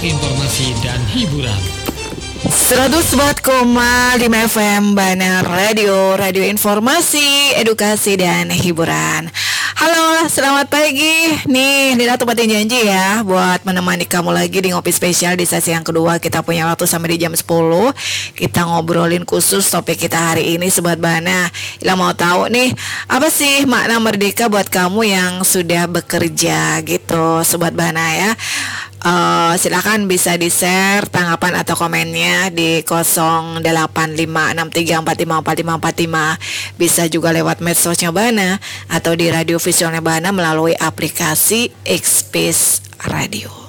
informasi dan hiburan. 104,5 FM Bana Radio, radio informasi, edukasi dan hiburan. Halo, selamat pagi. Nih, Dina tempatin janji ya buat menemani kamu lagi di Ngopi Spesial di sesi yang kedua. Kita punya waktu sampai di jam 10. Kita ngobrolin khusus topik kita hari ini, Sobat Bana. Ila mau tahu nih, apa sih makna merdeka buat kamu yang sudah bekerja gitu, Sobat Bana ya. Silakan bisa di-share tanggapan atau komennya di 085634545545. Bisa juga lewat medsosnya Bana atau di radio visualnya Bana melalui aplikasi Xpace Radio.